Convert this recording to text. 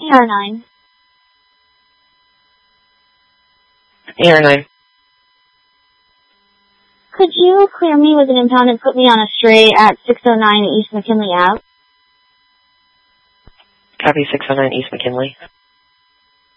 AR9. AR9. Could you clear me with an impound and put me on a stray at 609 East McKinley Ave? Copy 609 East McKinley.